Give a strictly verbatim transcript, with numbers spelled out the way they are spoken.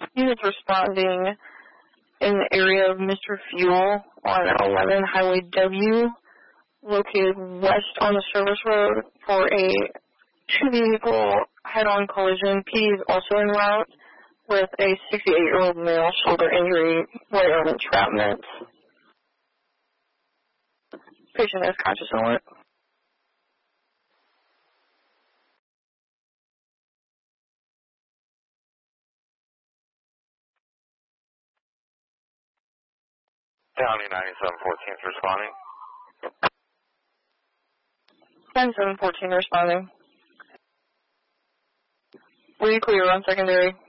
Units responding in the area of Mister Fuel on eleven Highway W, located west on the service road for a two-vehicle head-on collision. P D is also en route with a sixty-eight-year-old male shoulder injury, right arm entrapment. Patient is conscious and alert. County ninety-seven fourteen is responding. ninety-seven fourteen responding. Were you clear on secondary?